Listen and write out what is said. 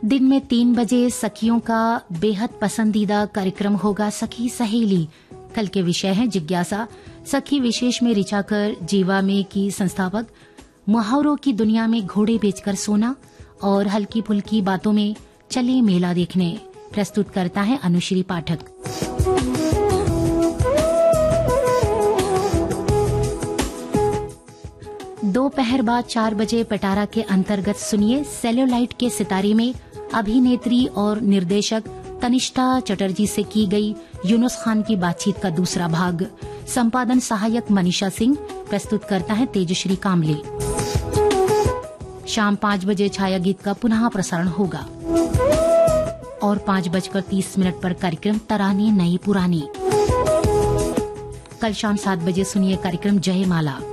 दिन में 3 बजे सखियों का बेहद पसंदीदा कार्यक्रम होगा सखी सहेली। कल के विषय है जिज्ञासा। सखी विशेष में ऋचाकर जीवामे की संस्थापक, मुहावरों की दुनिया में घोड़े बेचकर सोना और हल्की फुल्की बातों में चले मेला देखने। प्रस्तुत करता है अनुश्री पाठक। दोपहर बाद 4 बजे पटारा के अंतर्गत सुनिए सेल्यूलाइट के सितारे में अभिनेत्री और निर्देशक तनिष्ठा चटर्जी से की गई यूनुस खान की बातचीत का दूसरा भाग। संपादन सहायक मनीषा सिंह। प्रस्तुत करता है तेजश्री कामले। शाम 5 बजे छाया गीत का पुनः प्रसारण होगा और 5:30 पर कार्यक्रम तराने नई पुरानी। कल शाम 7 बजे सुनिए कार्यक्रम जयमाला।